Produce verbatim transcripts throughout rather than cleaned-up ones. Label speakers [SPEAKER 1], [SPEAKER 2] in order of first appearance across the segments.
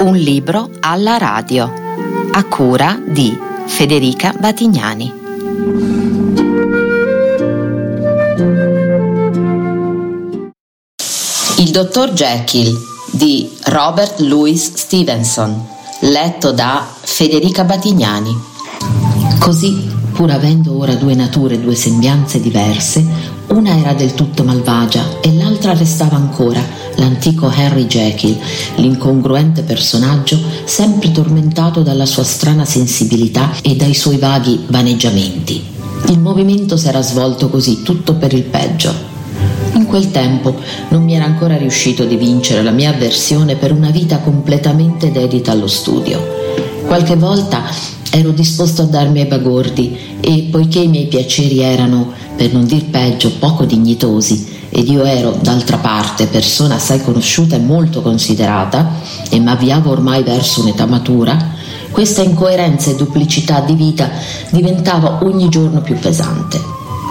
[SPEAKER 1] Un libro alla radio, a cura di Federica Batignani. Il dottor Jekyll di Robert Louis Stevenson, letto da Federica Batignani. Così, pur avendo ora due nature e due sembianze diverse, una era del tutto malvagia e l'altra restava ancora, l'antico Henry Jekyll, l'incongruente personaggio sempre tormentato dalla sua strana sensibilità e dai suoi vaghi vaneggiamenti. Il movimento s'era svolto così, tutto per il peggio. In quel tempo non mi era ancora riuscito di vincere la mia avversione per una vita completamente dedita allo studio. Qualche volta ero disposto a darmi ai bagordi e, poiché i miei piaceri erano, per non dir peggio, poco dignitosi, ed io ero, d'altra parte, persona assai conosciuta e molto considerata, e m'avviavo ormai verso un'età matura, questa incoerenza e duplicità di vita diventava ogni giorno più pesante.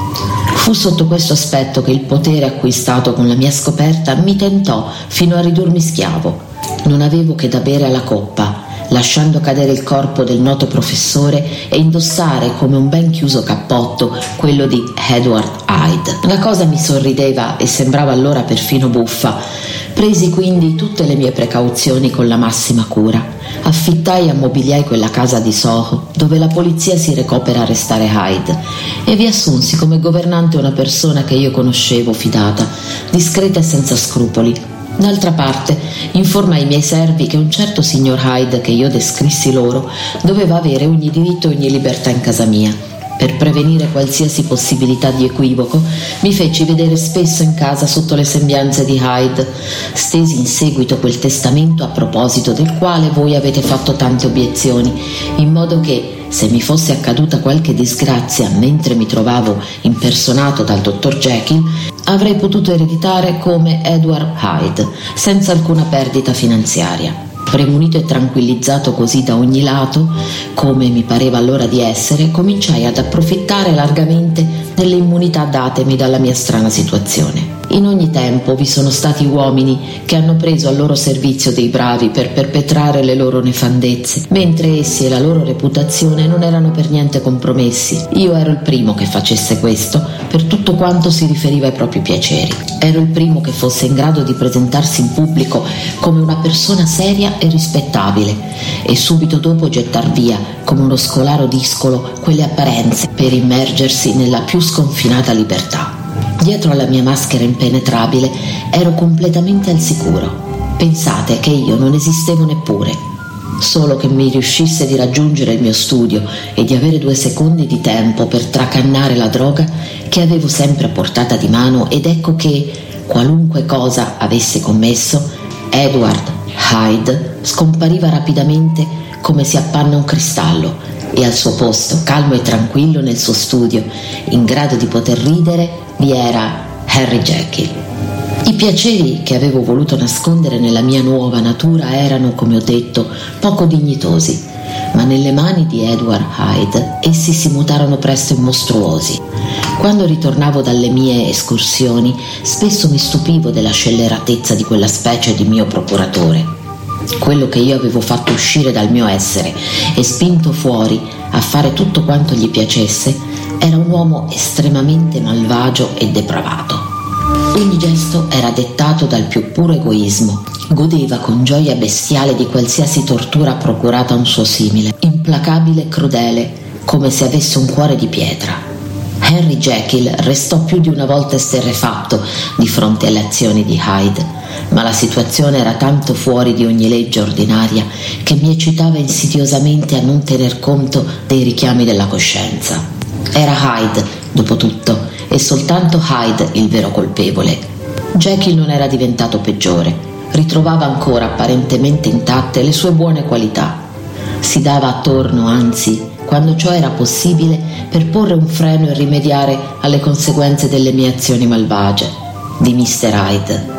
[SPEAKER 1] Fu sotto questo aspetto che il potere acquistato con la mia scoperta mi tentò fino a ridurmi schiavo. Non avevo che da bere alla coppa, lasciando cadere il corpo del noto professore e indossare come un ben chiuso cappotto quello di Edward Hyde. La cosa mi sorrideva e sembrava allora perfino buffa. Presi quindi tutte le mie precauzioni con la massima cura. Affittai e ammobiliai quella casa di Soho dove la polizia si recò per arrestare Hyde e vi assunsi come governante una persona che io conoscevo, fidata, discreta e senza scrupoli. D'altra parte, informai i miei servi che un certo signor Hyde, che io descrissi loro, doveva avere ogni diritto e ogni libertà in casa mia. Per prevenire qualsiasi possibilità di equivoco, mi feci vedere spesso in casa sotto le sembianze di Hyde. Stesi in seguito quel testamento a proposito del quale voi avete fatto tante obiezioni, in modo che, se mi fosse accaduta qualche disgrazia mentre mi trovavo impersonato dal dottor Jekyll, avrei potuto ereditare come Edward Hyde, senza alcuna perdita finanziaria. Premunito e tranquillizzato così da ogni lato, come mi pareva allora di essere, cominciai ad approfittare largamente delle immunità datemi dalla mia strana situazione. In ogni tempo vi sono stati uomini che hanno preso al loro servizio dei bravi per perpetrare le loro nefandezze, mentre essi e la loro reputazione non erano per niente compromessi. Io ero il primo che facesse questo per tutto quanto si riferiva ai propri piaceri. Ero il primo che fosse in grado di presentarsi in pubblico come una persona seria e rispettabile e subito dopo gettar via, come uno scolaro discolo, quelle apparenze per immergersi nella più sconfinata libertà. Dietro alla mia maschera impenetrabile ero completamente al sicuro. Pensate che io non esistevo neppure. Solo che mi riuscisse di raggiungere il mio studio e di avere due secondi di tempo per tracannare la droga che avevo sempre a portata di mano, ed ecco che, qualunque cosa avesse commesso, Edward Hyde scompariva rapidamente come si appanna un cristallo, e al suo posto, calmo e tranquillo nel suo studio, in grado di poter ridere, vi era Henry Jekyll. I piaceri che avevo voluto nascondere nella mia nuova natura erano, come ho detto, poco dignitosi, ma nelle mani di Edward Hyde essi si mutarono presto in mostruosi. Quando ritornavo dalle mie escursioni, spesso mi stupivo della scelleratezza di quella specie di mio procuratore. Quello che io avevo fatto uscire dal mio essere e spinto fuori a fare tutto quanto gli piacesse era un uomo estremamente malvagio e depravato. Ogni gesto era dettato dal più puro egoismo. Godeva con gioia bestiale di qualsiasi tortura procurata a un suo simile, implacabile e crudele, come se avesse un cuore di pietra. Henry Jekyll restò più di una volta esterrefatto di fronte alle azioni di Hyde, ma la situazione era tanto fuori di ogni legge ordinaria che mi eccitava insidiosamente a non tener conto dei richiami della coscienza. Era Hyde, dopo tutto, e soltanto Hyde il vero colpevole. Jekyll non era diventato peggiore, ritrovava ancora apparentemente intatte le sue buone qualità. Si dava attorno, anzi, quando ciò era possibile, per porre un freno e rimediare alle conseguenze delle mie azioni malvagie, di mister Hyde.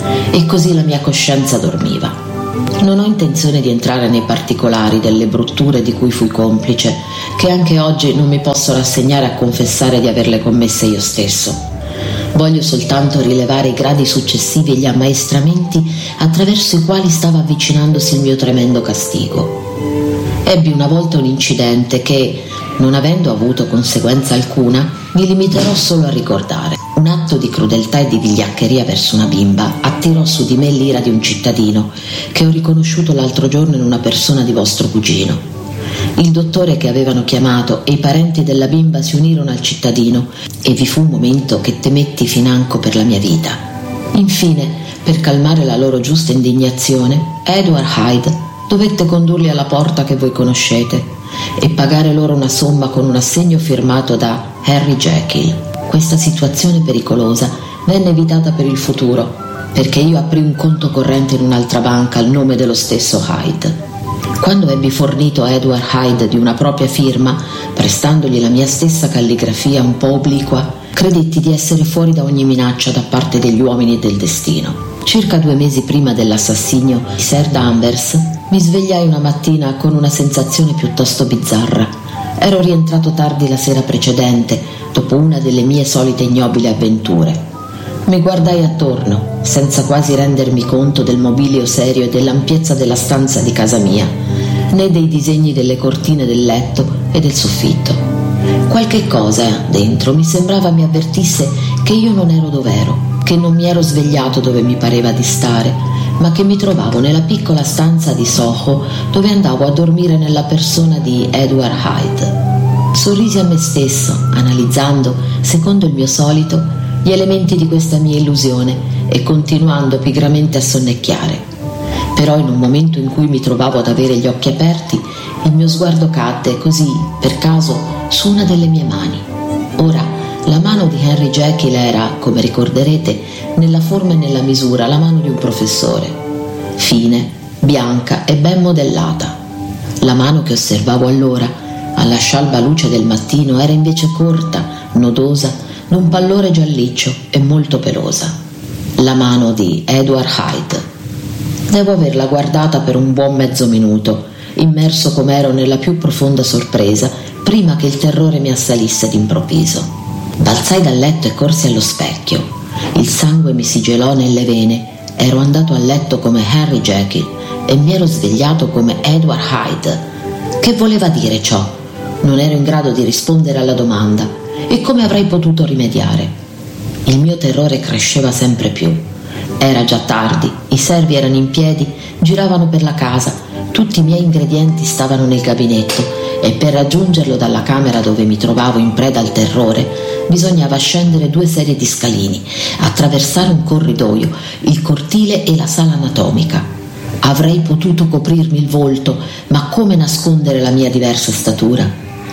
[SPEAKER 1] E così la mia coscienza dormiva. Non ho intenzione di entrare nei particolari delle brutture di cui fui complice, che anche oggi non mi posso rassegnare a confessare di averle commesse io stesso. Voglio soltanto rilevare i gradi successivi e gli ammaestramenti attraverso i quali stava avvicinandosi il mio tremendo castigo. Ebbi una volta un incidente che, non avendo avuto conseguenza alcuna, mi limiterò solo a ricordare. Un atto di crudeltà e di vigliaccheria verso una bimba attirò su di me l'ira di un cittadino che ho riconosciuto l'altro giorno in una persona di vostro cugino. Il dottore che avevano chiamato e i parenti della bimba si unirono al cittadino e vi fu un momento che temetti financo per la mia vita. Infine, per calmare la loro giusta indignazione, Edward Hyde dovette condurli alla porta che voi conoscete e pagare loro una somma con un assegno firmato da Harry Jekyll. Questa situazione pericolosa venne evitata per il futuro, perché io aprii un conto corrente in un'altra banca al nome dello stesso Hyde. Quando ebbi fornito a Edward Hyde di una propria firma, prestandogli la mia stessa calligrafia un po' obliqua, credetti di essere fuori da ogni minaccia da parte degli uomini e del destino. Circa due mesi prima dell'assassinio di Sir Danvers, mi svegliai una mattina con una sensazione piuttosto bizzarra. Ero rientrato tardi la sera precedente, dopo una delle mie solite ignobili avventure. Mi guardai attorno, senza quasi rendermi conto del mobilio serio e dell'ampiezza della stanza di casa mia, né dei disegni delle cortine del letto e del soffitto. Qualche cosa dentro mi sembrava mi avvertisse che io non ero dov'ero, che non mi ero svegliato dove mi pareva di stare, ma che mi trovavo nella piccola stanza di Soho dove andavo a dormire nella persona di Edward Hyde. Sorrisi a me stesso, analizzando, secondo il mio solito, gli elementi di questa mia illusione e continuando pigramente a sonnecchiare. Però in un momento in cui mi trovavo ad avere gli occhi aperti, il mio sguardo cadde così, per caso, su una delle mie mani. Ora, la mano di Henry Jekyll era, come ricorderete, nella forma e nella misura la mano di un professore. Fine, bianca e ben modellata. La mano che osservavo allora, alla scialba luce del mattino, era invece corta, nodosa, d'un pallore gialliccio e molto pelosa. La mano di Edward Hyde. Devo averla guardata per un buon mezzo minuto, immerso com'ero nella più profonda sorpresa, prima che il terrore mi assalisse d'improvviso. Balzai dal letto e corsi allo specchio. Il sangue mi si gelò nelle vene. Ero andato a letto come Henry Jekyll e mi ero svegliato come Edward Hyde. Che voleva dire ciò? Non ero in grado di rispondere alla domanda. E come avrei potuto rimediare? Il mio terrore cresceva sempre più. Era già tardi, i servi erano in piedi, giravano per la casa, tutti i miei ingredienti stavano nel gabinetto e per raggiungerlo dalla camera dove mi trovavo in preda al terrore bisognava scendere due serie di scalini, attraversare un corridoio, il cortile e la sala anatomica. Avrei potuto coprirmi il volto, ma come nascondere la mia diversa statura?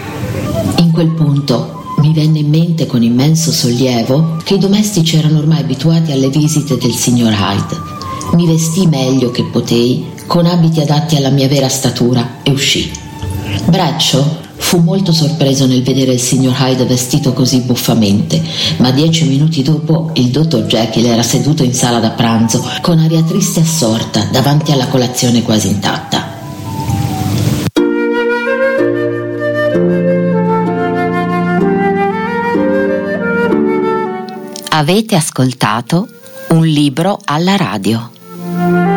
[SPEAKER 1] In quel punto mi venne in mente con immenso sollievo che i domestici erano ormai abituati alle visite del signor Hyde. Mi vestii meglio che potei, con abiti adatti alla mia vera statura, e uscii. Braccio fu molto sorpreso nel vedere il signor Hyde vestito così buffamente, ma dieci minuti dopo il dottor Jekyll era seduto in sala da pranzo, con aria triste e assorta, davanti alla colazione quasi intatta.
[SPEAKER 2] Avete ascoltato Un libro alla radio.